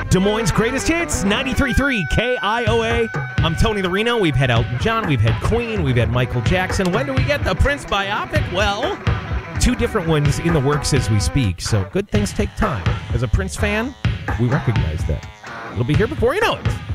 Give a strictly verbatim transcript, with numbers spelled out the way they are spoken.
Des Moines' greatest hits, ninety-three point three K I O A. I'm Tony the Reno. We've had Elton John, we've had Queen, we've had Michael Jackson. When do we get the Prince biopic? Well, two different ones in the works as we speak, so good things take time. As a Prince fan, we recognize that. It'll be here before you know it.